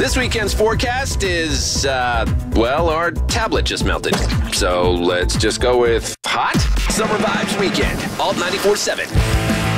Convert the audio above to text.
This weekend's forecast is, well, our tablet just melted. So let's just go with hot summer vibes weekend. Alt 94.7.